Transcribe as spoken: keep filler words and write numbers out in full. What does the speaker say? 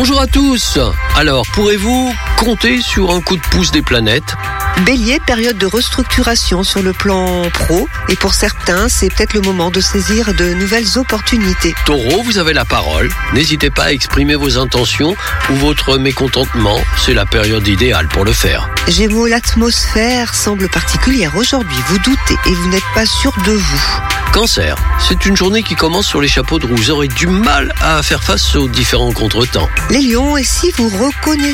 Bonjour à tous. Alors, pourrez-vous compter sur un coup de pouce des planètes ? Bélier, période de restructuration sur le plan pro, et pour certains, c'est peut-être le moment de saisir de nouvelles opportunités. Taureau, vous avez la parole. N'hésitez pas à exprimer vos intentions ou votre mécontentement. C'est la période idéale pour le faire. Gémeaux, l'atmosphère semble particulière aujourd'hui. Vous doutez et vous n'êtes pas sûr de vous. Cancer, c'est une journée qui commence sur les chapeaux de roue. Vous aurez du mal à faire face aux différents contretemps. Les lions, et si vous reconnaissez